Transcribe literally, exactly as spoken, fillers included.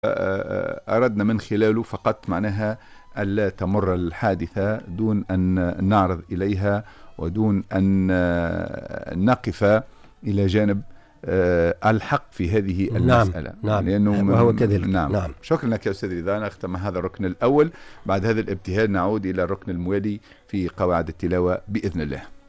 أردنا من خلاله فقط معناها ألا تمر الحادثة دون أن نعرض إليها ودون أن نقف إلى جانب الحق في هذه المسألة. نعم. لأنه وهو كذلك. نعم. نعم. شكرا لك يا أستاذ رضا. نختم هذا الركن الأول. بعد هذا الابتهال نعود إلى الركن الموالي في قواعد التلاوة بإذن الله.